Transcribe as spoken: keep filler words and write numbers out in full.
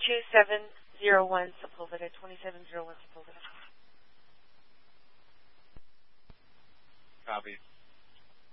two seven zero one Sepulveda, twenty-seven oh one Sepulveda. Copy.